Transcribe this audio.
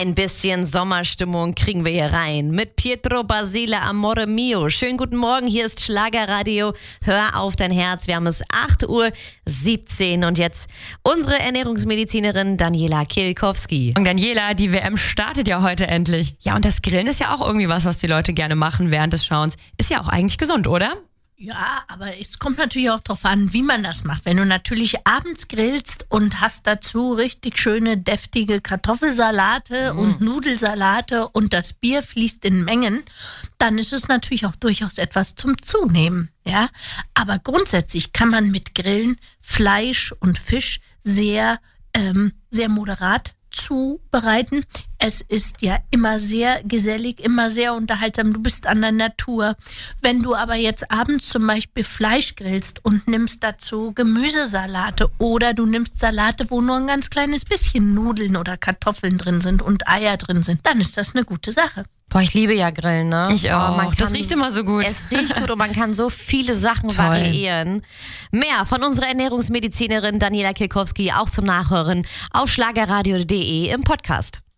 Ein bisschen Sommerstimmung kriegen wir hier rein mit Pietro Basile, Amore Mio. Schönen guten Morgen, hier ist Schlagerradio. Hör auf dein Herz. Wir haben es 8:17 Uhr und jetzt unsere Ernährungsmedizinerin Daniela Kielkowski. Und Daniela, die WM startet ja heute endlich. Ja, und das Grillen ist ja auch irgendwie was die Leute gerne machen während des Schauens. Ist ja auch eigentlich gesund, oder? Ja, aber es kommt natürlich auch darauf an, wie man das macht. Wenn du natürlich abends grillst und hast dazu richtig schöne, deftige Kartoffelsalate und Nudelsalate und das Bier fließt in Mengen, dann ist es natürlich auch durchaus etwas zum Zunehmen. Ja? Aber grundsätzlich kann man mit Grillen Fleisch und Fisch sehr moderat zubereiten. Es ist ja immer sehr gesellig, immer sehr unterhaltsam. Du bist an der Natur. Wenn du aber jetzt abends zum Beispiel Fleisch grillst und nimmst dazu Gemüsesalate oder du nimmst Salate, wo nur ein ganz kleines bisschen Nudeln oder Kartoffeln drin sind und Eier drin sind, dann ist das eine gute Sache. Boah, ich liebe ja Grillen, ne? Ich auch. Das riecht immer so gut. Es riecht gut und man kann so viele Sachen variieren. Mehr von unserer Ernährungsmedizinerin Daniela Kielkowski auch zum Nachhören auf schlagerradio.de im Podcast.